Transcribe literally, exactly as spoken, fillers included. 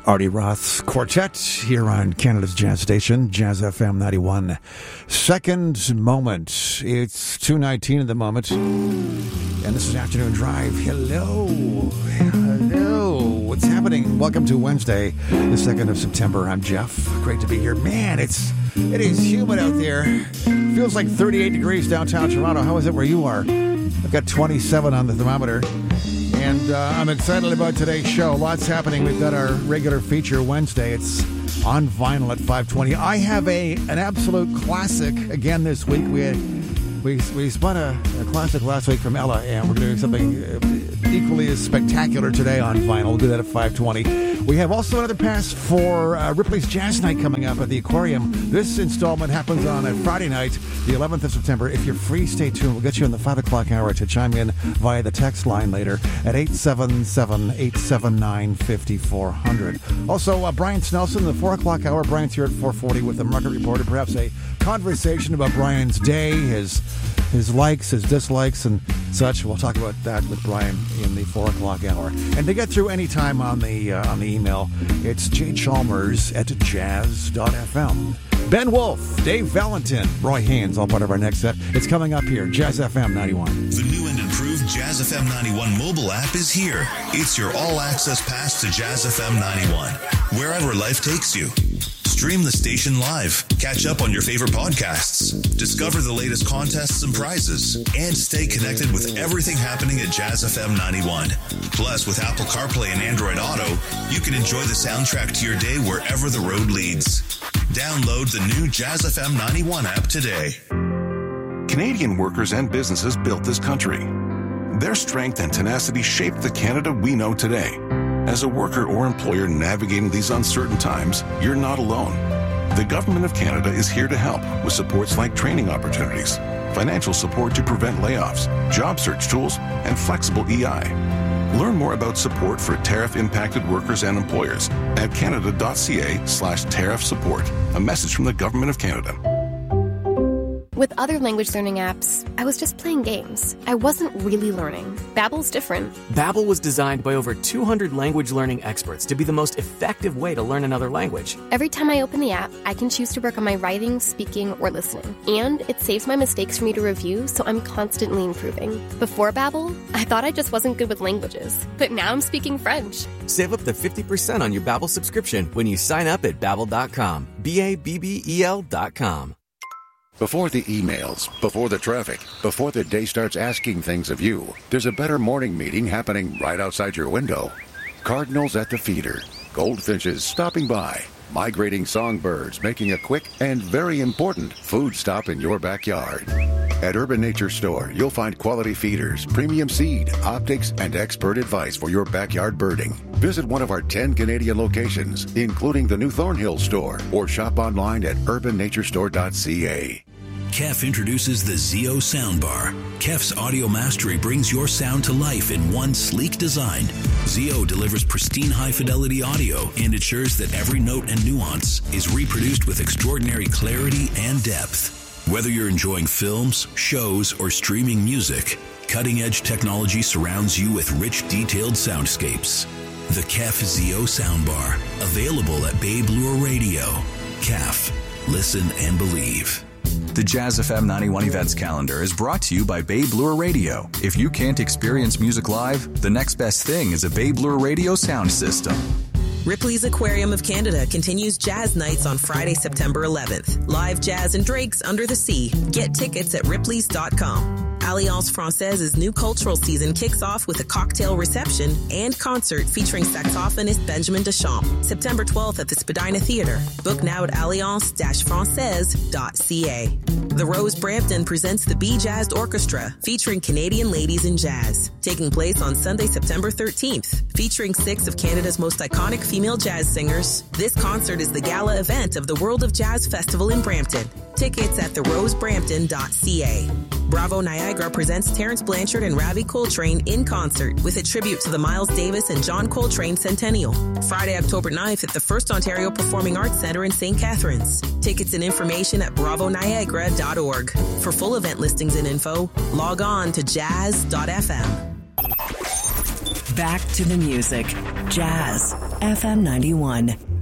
Artie Roth's Quartet here on Canada's Jazz Station, Jazz F M ninety-one. Second Moment. It's two nineteen at the moment. And this is Afternoon Drive. Hello. Hello. What's happening? Welcome to Wednesday, the second of September. I'm Jeff. Great to be here. Man, it's it is humid out there. Feels like thirty-eight degrees downtown Toronto. How is it where you are? I've got twenty-seven on the thermometer. And uh, I'm excited about today's show. Lots happening. We've got our regular feature Wednesday. It's on vinyl at five twenty. I have a an absolute classic again this week. We had, we we spun a, a classic last week from Ella, and we're doing something equally as spectacular today on vinyl. We'll do that at five twenty. We have also another pass for uh, Ripley's Jazz Night coming up at the Aquarium. This installment happens on a Friday night, the eleventh of September. If you're free, stay tuned. We'll get you in the five o'clock hour to chime in via the text line later at eight seven seven, eight seven nine, five four zero zero. Also, uh, Brian Snelson, the four o'clock hour. Brian's here at four forty with the Market Reporter. Perhaps a conversation about Brian's day, his his likes, his dislikes, and such. We'll talk about that with Brian in the four o'clock hour. And to get through any time on the uh, on the email, it's J Chalmers at jazz dot f m. Ben Wolf, Dave Valentin, Roy Haynes, all part of our next set. It's coming up here, Jazz F M ninety-one. The new and improved Jazz F M ninety-one mobile app is here. It's your all-access pass to Jazz F M ninety-one, wherever life takes you. Stream the station live, catch up on your favorite podcasts, discover the latest contests and prizes, and stay connected with everything happening at Jazz F M ninety-one. Plus, with Apple CarPlay and Android Auto, you can enjoy the soundtrack to your day wherever the road leads. Download the new Jazz F M ninety-one app today. Canadian workers and businesses built this country. Their strength and tenacity shaped the Canada we know today. As a worker or employer navigating these uncertain times, you're not alone. The Government of Canada is here to help with supports like training opportunities, financial support to prevent layoffs, job search tools, and flexible E I. Learn more about support for tariff-impacted workers and employers at canada.ca slash tariff support. A message from the Government of Canada. With other language learning apps, I was just playing games. I wasn't really learning. Babbel's different. Babbel was designed by over two hundred language learning experts to be the most effective way to learn another language. Every time I open the app, I can choose to work on my writing, speaking, or listening. And it saves my mistakes for me to review, so I'm constantly improving. Before Babbel, I thought I just wasn't good with languages. But now I'm speaking French. Save up to fifty percent on your Babbel subscription when you sign up at babbel dot com. B A B B E L dot com. Before the emails, before the traffic, before the day starts asking things of you, there's a better morning meeting happening right outside your window. Cardinals at the feeder, goldfinches stopping by, migrating songbirds making a quick and very important food stop in your backyard. At Urban Nature Store, you'll find quality feeders, premium seed, optics, and expert advice for your backyard birding. Visit one of our ten Canadian locations, including the new Thornhill store, or shop online at urban nature store dot c a. K E F introduces the Zeo Soundbar. K E F's audio mastery brings your sound to life in one sleek design. Zeo delivers pristine high-fidelity audio and ensures that every note and nuance is reproduced with extraordinary clarity and depth. Whether you're enjoying films, shows, or streaming music, cutting-edge technology surrounds you with rich, detailed soundscapes. The K E F Zeo Soundbar, available at Babe Lure Radio. K E F. Listen and believe. The Jazz F M ninety-one events calendar is brought to you by Babe Lure Radio. If you can't experience music live, the next best thing is a Babe Lure Radio sound system. Ripley's Aquarium of Canada continues Jazz Nights on Friday, September eleventh. Live jazz and drinks under the sea. Get tickets at ripleys dot com. Alliance Francais's new cultural season kicks off with a cocktail reception and concert featuring saxophonist Benjamin Deschamps. September twelfth at the Spadina Theatre. Book now at alliance dash francaise dot c a. The Rose Brampton presents the Be Jazzed Orchestra, featuring Canadian ladies in jazz. Taking place on Sunday, September thirteenth. Featuring six of Canada's most iconic female jazz singers, this concert is the gala event of the World of Jazz Festival in Brampton. Tickets at the rose brampton dot c a. Bravo Niagara presents Terence Blanchard and Ravi Coltrane in concert with a tribute to the Miles Davis and John Coltrane Centennial. Friday, October ninth at the First Ontario Performing Arts Centre in Saint Catharines. Tickets and information at bravo niagara dot org. For full event listings and info, log on to jazz dot f m. Back to the music. Jazz F M ninety-one.